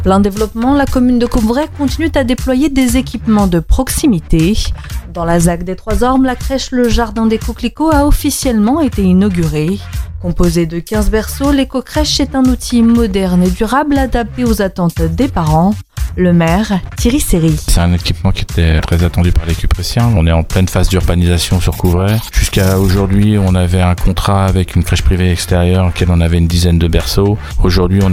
Plein développement, la commune de Couvray continue à déployer des équipements de proximité. Dans la ZAC des Trois-Ormes, la crèche Le Jardin des Coquelicots a officiellement été inaugurée. Composée de 15 berceaux, l'éco-crèche est un outil moderne et durable adapté aux attentes des parents. Le maire, Thierry Seri. C'est un équipement qui était très attendu par les Cuprétiens. On est en pleine phase d'urbanisation sur Couvray. Jusqu'à aujourd'hui, on avait un contrat avec une crèche privée extérieure en laquelle on avait une dizaine de berceaux. Aujourd'hui, on